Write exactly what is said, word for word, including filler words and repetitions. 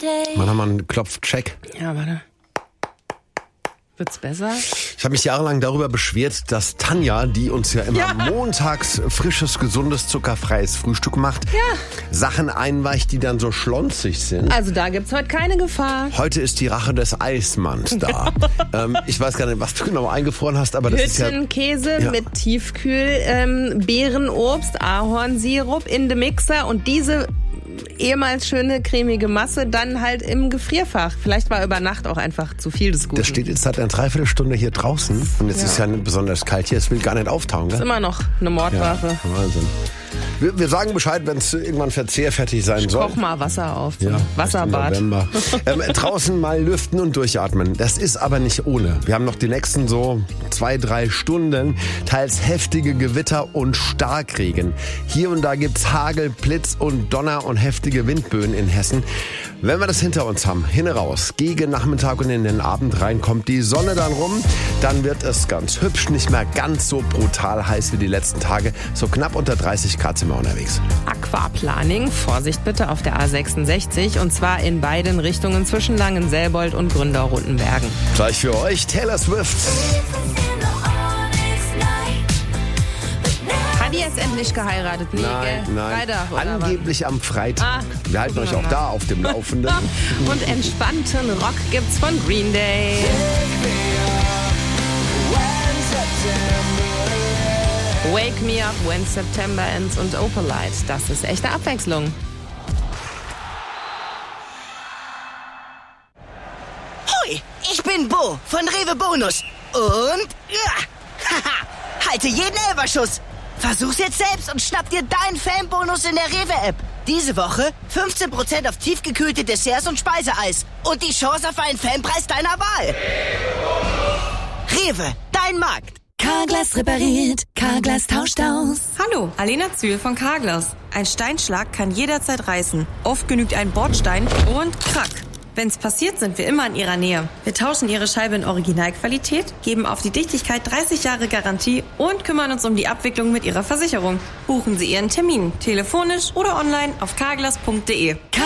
Mach nochmal einen Klopfcheck. Ja, warte. Wird's besser? Ich habe mich jahrelang darüber beschwert, dass Tanja, die uns ja immer Ja. montags frisches, gesundes, zuckerfreies Frühstück macht, Ja. Sachen einweicht, die dann so schlonzig sind. Also da gibt's heute keine Gefahr. Heute ist die Rache des Eismanns da. ähm, ich weiß gar nicht, was du genau eingefroren hast, aber das ist ja... Hüttenkäse Ja. mit Tiefkühl, ähm, Beerenobst, Ahornsirup in den Mixer und diese ehemals schöne cremige Masse dann halt im Gefrierfach. Vielleicht war über Nacht auch einfach zu viel des Guten. Das steht jetzt seit einer Dreiviertelstunde hier draußen und jetzt Ja. ist ja nicht besonders kalt hier, es will gar nicht auftauen, ist gell? immer noch eine Mordwaffe. Wahnsinn. Wir, wir sagen Bescheid, wenn es irgendwann verzehrfertig sein soll. Koch mal Wasser auf zum Ja, Wasserbad. im November. ähm, draußen mal lüften und durchatmen. Das ist aber nicht ohne. Wir haben noch die nächsten so zwei, drei Stunden teils heftige Gewitter und Starkregen. Hier und da gibt's Hagel, Blitz und Donner und heftige Windböen in Hessen. Wenn wir das hinter uns haben, hin raus, gegen Nachmittag und in den Abend rein, kommt die Sonne dann rum, dann wird es ganz hübsch, nicht mehr ganz so brutal heiß wie die letzten Tage. So knapp unter dreißig Grad sind wir unterwegs. Aquaplaning, Vorsicht bitte auf der A sechsundsechzig und zwar in beiden Richtungen zwischen Langenselbold und Gründau-Rundenbergen. Gleich für euch Taylor Swift. Hat die jetzt endlich geheiratet? Nee, Nein, gell? nein. Freitag oder Angeblich am Freitag. Ah, wir halten euch gucken wir auch mal. da auf dem Laufenden. was? Und entspannten Rock gibt's von Green Day. Wake Me Up When September Ends und Opalite. Das ist echte Abwechslung. Hoi, ich bin Bo von Rewe Bonus. Und ja, haha, halte jeden Elberschuss. Versuch's jetzt selbst und schnapp dir deinen Fanbonus in der Rewe-App. Diese Woche fünfzehn Prozent auf tiefgekühlte Desserts und Speiseeis. Und die Chance auf einen Fanpreis deiner Wahl. Rewe, dein Markt. Carglass repariert, Carglass tauscht aus. Hallo, Alena Zühl von Carglass. Ein Steinschlag kann jederzeit reißen. Oft genügt ein Bordstein und krack. Wenn's passiert, sind wir immer in Ihrer Nähe. Wir tauschen Ihre Scheibe in Originalqualität, geben auf die Dichtigkeit dreißig Jahre Garantie und kümmern uns um die Abwicklung mit Ihrer Versicherung. Buchen Sie Ihren Termin, telefonisch oder online auf carglass punkt de.